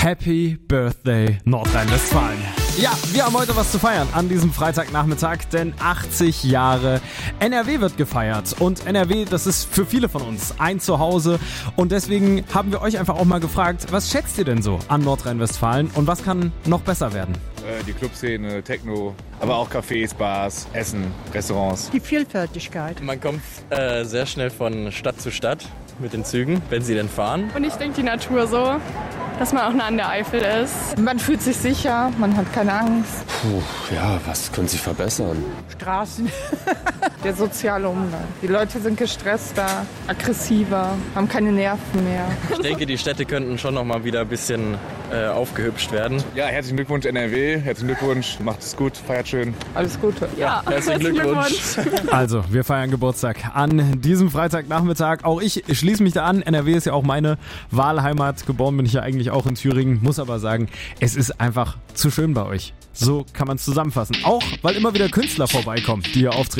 Happy Birthday Nordrhein-Westfalen. Ja, wir haben heute was zu feiern an diesem Freitagnachmittag, denn 80 Jahre NRW wird gefeiert. Und NRW, das ist für viele von uns ein Zuhause. Und deswegen haben wir euch einfach auch mal gefragt, was schätzt ihr denn so an Nordrhein-Westfalen und was kann noch besser werden? Die Clubszene, Techno, aber auch Cafés, Bars, Essen, Restaurants. Die Vielfältigkeit. Man kommt sehr schnell von Stadt zu Stadt mit den Zügen, wenn sie denn fahren. Und ich denke die Natur so, dass man auch nah an der Eifel ist. Man fühlt sich sicher, man hat keine Angst. Ja, was können Sie verbessern? Straßen, der soziale Umgang. Die Leute sind gestresster, aggressiver, haben keine Nerven mehr. Ich denke, die Städte könnten schon noch mal wieder ein bisschen aufgehübscht werden. Ja, herzlichen Glückwunsch NRW, herzlichen Glückwunsch, macht es gut, feiert schön. Alles Gute. Ja, Herzlichen Glückwunsch. Also, wir feiern Geburtstag an diesem Freitagnachmittag. Auch ich schließe mich da an. NRW ist ja auch meine Wahlheimat. Geboren bin ich ja eigentlich auch in Thüringen. Muss aber sagen, es ist einfach zu schön bei euch. So kann man es zusammenfassen. Auch, weil immer wieder Künstler vorbeikommen, die hier auftreten.